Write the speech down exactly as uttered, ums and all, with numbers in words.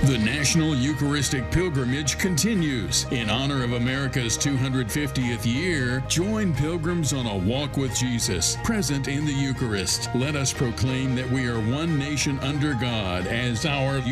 The National Eucharistic Pilgrimage continues. In honor of America's two hundred fiftieth year, join pilgrims on a walk with Jesus, present in the Eucharist. Let us proclaim that we are one nation under God as our